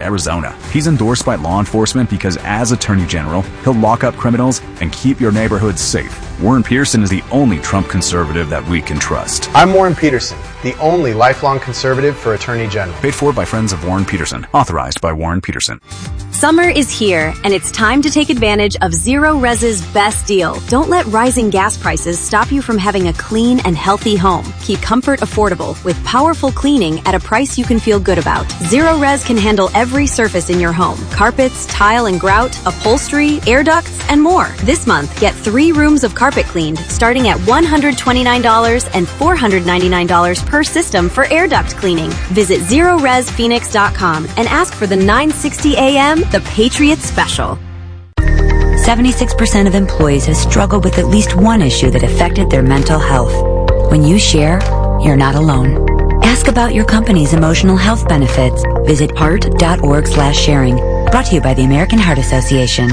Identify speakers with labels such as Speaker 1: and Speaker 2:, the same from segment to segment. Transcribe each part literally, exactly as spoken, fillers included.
Speaker 1: Arizona. He's endorsed by law enforcement because as Attorney General, he'll lock up criminals and keep your neighborhood safe. Warren Peterson is the only Trump conservative that we can trust.
Speaker 2: I'm Warren Peterson, the only lifelong conservative for Attorney General.
Speaker 1: Paid for by friends of Warren Peterson. Authorized by Warren Peterson.
Speaker 3: Summer is here, and it's time to take advantage of Zero Res's best deal. Don't let rising gas prices stop you from having a clean and healthy home. Keep comfort affordable with powerful cleaning at a price you can feel good about. Zero Res can handle every surface in your home. Carpets, tile and grout, upholstery, air ducts, and more. This month, get three rooms of carpet cleaned starting at one hundred twenty-nine dollars and four hundred ninety-nine dollars per system for air duct cleaning. Visit zero res phoenix dot com and ask for the nine sixty A M The Patriot Special.
Speaker 4: seventy-six percent of employees have struggled with at least one issue that affected their mental health. When you share, you're not alone. Ask about your company's emotional health benefits. Visit heart dot org slash sharing. Brought to you by the American Heart Association.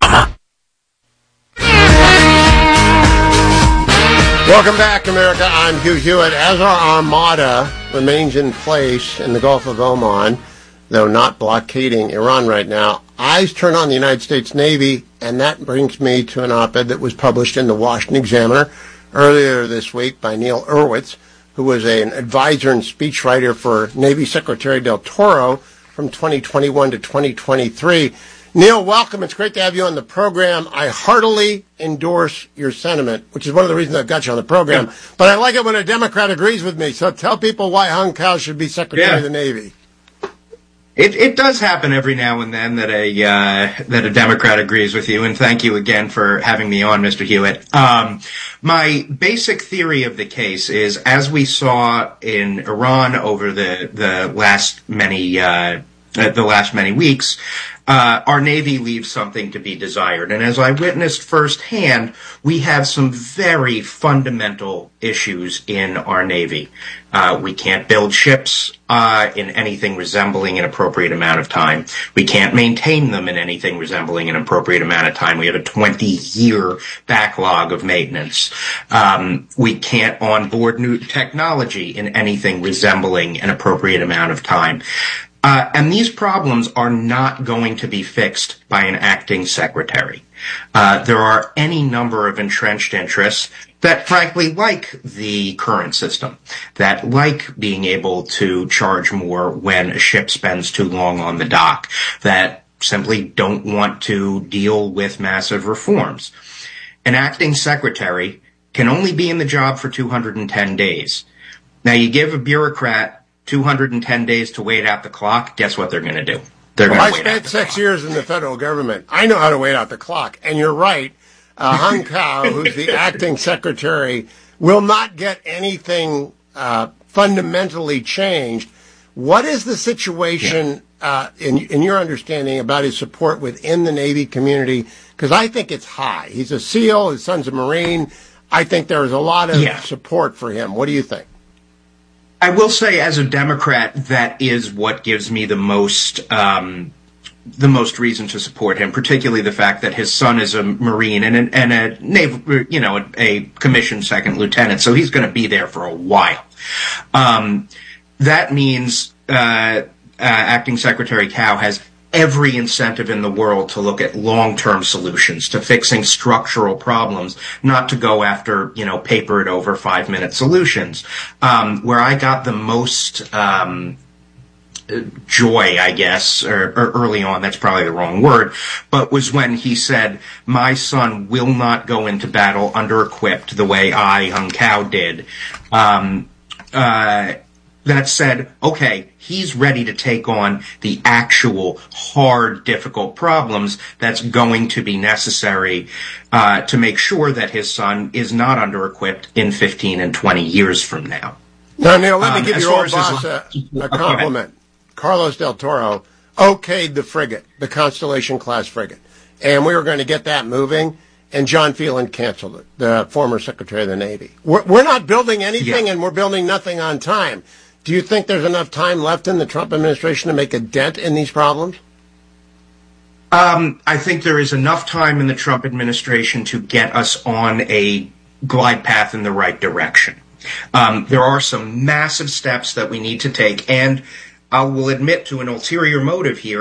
Speaker 5: Welcome back, America. I'm Hugh Hewitt. As our armada remains in place in the Gulf of Oman, though not blockading Iran right now, eyes turn on the United States Navy, and that brings me to an op-ed that was published in the Washington Examiner earlier this week by Neil Erwitz, who was a, an advisor and speechwriter for Navy Secretary Del Toro from twenty twenty-one to twenty twenty-three. Neil, welcome. It's great to have you on the program. I heartily endorse your sentiment, which is one of the reasons I've got you on the program. Yeah. But I like it when a Democrat agrees with me. So tell people why Hung Kao should be Secretary yeah. of the Navy.
Speaker 6: It, it does happen every now and then that a uh, that a Democrat agrees with you, and thank you again for having me on, Mister Hewitt. Um, my basic theory of the case is, as we saw in Iran over the the last many uh, the last many weeks, uh, our Navy leaves something to be desired. And as I witnessed firsthand, we have some very fundamental issues in our Navy. Uh, we can't build ships uh, in anything resembling an appropriate amount of time. We can't maintain them in anything resembling an appropriate amount of time. We have a twenty-year backlog of maintenance. Um, we can't onboard new technology in anything resembling an appropriate amount of time. Uh, and these problems are not going to be fixed by an acting secretary. Uh, there are any number of entrenched interests that frankly like the current system, that like being able to charge more when a ship spends too long on the dock, that simply don't want to deal with massive reforms. An acting secretary can only be in the job for two hundred ten days. Now, you give a bureaucrat two hundred ten days to wait out the clock, guess what they're going to do? They're
Speaker 5: well,
Speaker 6: going
Speaker 5: I
Speaker 6: to wait
Speaker 5: spent six years in the federal government. I know how to wait out the clock. And you're right. Uh, Hung Kao, who's the acting secretary, will not get anything uh, fundamentally changed. What is the situation, uh, in, in your understanding, about his support within the Navy community? Because I think it's high. He's a SEAL. His son's a Marine. I think there is a lot of
Speaker 6: yeah.
Speaker 5: support for him. What do you think?
Speaker 6: I will say, as a Democrat, that is what gives me the most um, the most reason to support him, particularly the fact that his son is a Marine and a, and a naval, you know, a, a commissioned second lieutenant, so he's going to be there for a while. Um, that means uh, uh, Acting Secretary Kao has every incentive in the world to look at long-term solutions, to fixing structural problems, not to go after, you know, paper it over five-minute solutions. Um, where I got the most um, joy, I guess, or, or early on, that's probably the wrong word, but was when he said, my son will not go into battle under-equipped the way I, Hung Kao, did. Um, uh, that said, okay, he's ready to take on the actual hard, difficult problems that's going to be necessary uh, to make sure that his son is not under-equipped in fifteen and twenty years from now.
Speaker 5: Now, Neil, let me
Speaker 6: um,
Speaker 5: give your old boss a, a compliment. Carlos Del Toro okayed the frigate, the Constellation-class frigate, and we were going to get that moving, and John Phelan canceled it, the former Secretary of the Navy. We're, we're not building anything, yeah. and we're building nothing on time. Do you think there's enough time left in the Trump administration to make a dent in these problems?
Speaker 6: Um, I think there is enough time in the Trump administration to get us on a glide path in the right direction. Um, there are some massive steps that we need to take, and I will admit to an ulterior motive here.